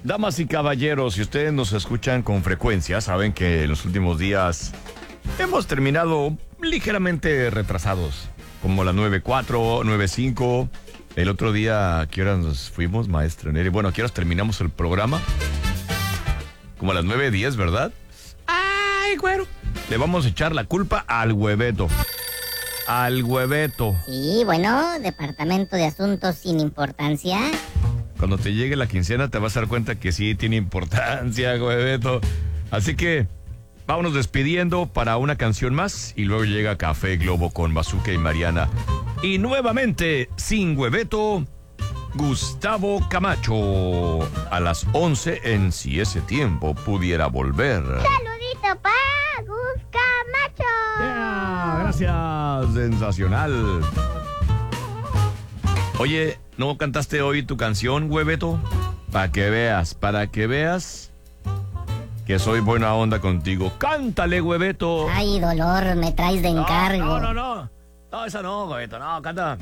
Damas y caballeros, si ustedes nos escuchan con frecuencia, saben que en los últimos días hemos terminado ligeramente retrasados, como las 9:04, 9:05. El otro día, ¿a qué horas nos fuimos, maestra Neri? Bueno, ¿a qué horas terminamos el programa? Como a las 9:10, ¿verdad? ¡Ay, güero! Le vamos a echar la culpa al hueveto. Al hueveto. Sí, bueno, Departamento de Asuntos sin Importancia. Cuando te llegue la quincena te vas a dar cuenta que sí tiene importancia, hueveto. Así que vámonos despidiendo para una canción más y luego llega Café Globo con Bazooka y Mariana. Y nuevamente, sin hueveto, Gustavo Camacho. A las 11 en Si ese tiempo pudiera volver. Saludito pa' Gus Camacho. Yeah, gracias, sensacional. Oye, ¿no cantaste hoy tu canción, hueveto? Para que veas que soy buena onda contigo. ¡Cántale, hueveto! Ay, dolor, me traes de encargo. No, esa no, hueveto, no, canta.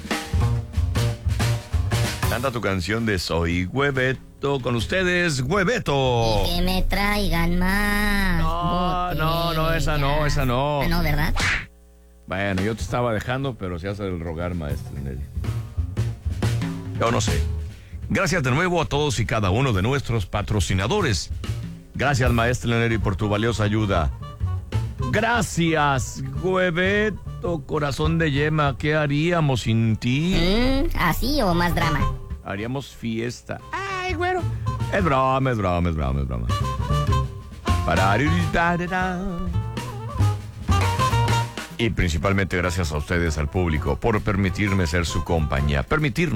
Canta tu canción de Soy Hueveto, con ustedes, Hueveto. Y que me traigan más. No, esa no. Ah, no, ¿verdad? Bueno, yo te estaba dejando, pero se hace el rogar, maestro Nelly. Yo no sé. Gracias de nuevo a todos y cada uno de nuestros patrocinadores. Gracias, maestra Neri, por tu valiosa ayuda. Gracias, Hueveto, corazón de yema. ¿Qué haríamos sin ti? ¿Así o más drama? Haríamos fiesta. Ay, güero. Es broma. Y principalmente gracias a ustedes, al público, por permitirnos ser su compañía.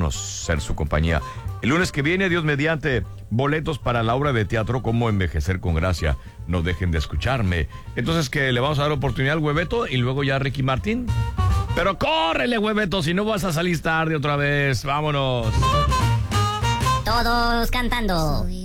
El lunes que viene, Dios mediante, boletos para la obra de teatro Cómo envejecer con gracia. No dejen de escucharme. Entonces, que le vamos a dar oportunidad al Hueveto y luego ya a Ricky Martín. Pero córrele, Hueveto, si no vas a salir tarde otra vez. Vámonos. Todos cantando.